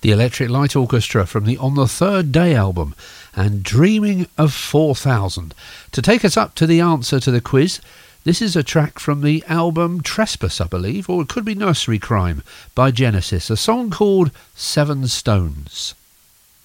the Electric Light Orchestra from the On the Third Day album, and Dreaming of 4000. To take us up to the answer to the quiz, this is a track from the album Trespass, I believe, or it could be Nursery Crime by Genesis, a song called Seven Stones.